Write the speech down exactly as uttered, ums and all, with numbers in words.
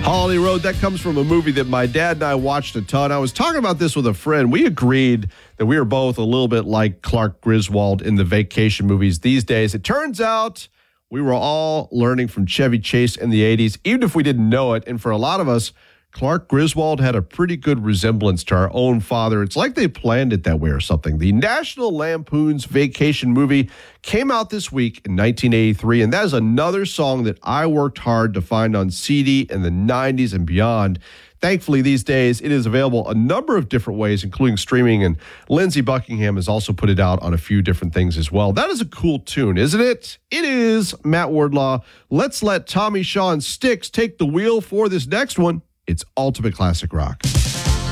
Holiday Road, that comes from a movie that my dad and I watched a ton. I was talking about this with a friend. We agreed that we were both a little bit like Clark Griswold in the vacation movies these days. It turns out we were all learning from Chevy Chase in the eighties, even if we didn't know it. And for a lot of us, Clark Griswold had a pretty good resemblance to our own father. It's like they planned it that way or something. The National Lampoon's Vacation movie came out this week in nineteen eighty-three, and that is another song that I worked hard to find on C D in the nineties and beyond. Thankfully, these days, it is available a number of different ways, including streaming, and Lindsey Buckingham has also put it out on a few different things as well. That is a cool tune, isn't it? It is. Matt Wardlaw. Let's let Tommy Shaw and Styx take the wheel for this next one. It's Ultimate Classic Rock.